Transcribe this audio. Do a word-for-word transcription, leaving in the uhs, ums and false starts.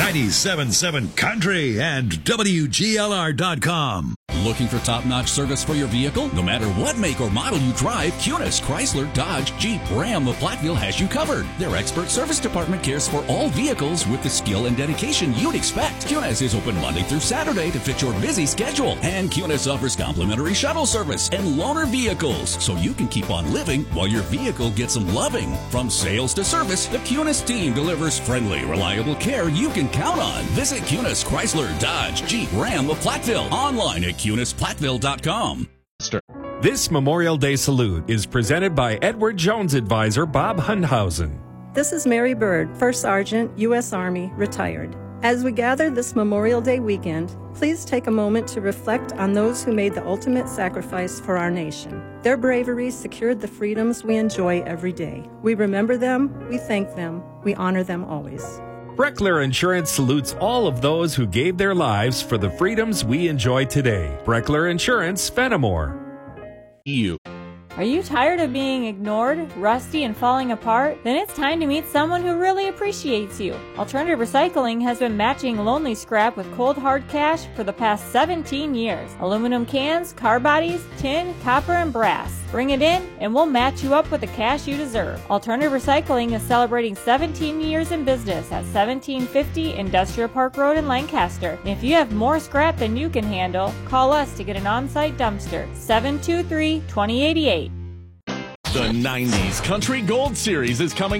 ninety-seven point seven Country and W G L R dot com. Looking for top-notch service for your vehicle? No matter what make or model you drive, Cunis, Chrysler, Dodge, Jeep, Ram, of Platteville has you covered. Their expert service department cares for all vehicles with the skill and dedication you'd expect. Cunis is open Monday through Saturday to fit your busy schedule. And Cunis offers complimentary shuttle service and loaner vehicles, so you can keep on living while your vehicle gets some loving. From sales to service, the Cunis team delivers friendly, reliable care you can count on. Visit Cunis, Chrysler, Dodge, Jeep, Ram of Platteville online at Cunis Platteville dot com. This Memorial Day salute is presented by Edward Jones advisor Bob Hundhausen. This is Mary Bird, First Sergeant, U S Army, retired. As we gather this Memorial Day weekend, please take a moment to reflect on those who made the ultimate sacrifice for our nation. Their bravery secured the freedoms we enjoy every day. We remember them, we thank them, we honor them always. Breckler Insurance salutes all of those who gave their lives for the freedoms we enjoy today. Breckler Insurance, Fenimore. You. Are you tired of being ignored, rusty, and falling apart? Then it's time to meet someone who really appreciates you. Alternative Recycling has been matching lonely scrap with cold hard cash for the past seventeen years. Aluminum cans, car bodies, tin, copper, and brass. Bring it in and we'll match you up with the cash you deserve. Alternative Recycling is celebrating seventeen years in business at seventeen fifty Industrial Park Road in Lancaster. And if you have more scrap than you can handle, call us to get an on-site dumpster. seven two three, two zero eight eight. The nineties Country Gold Series is coming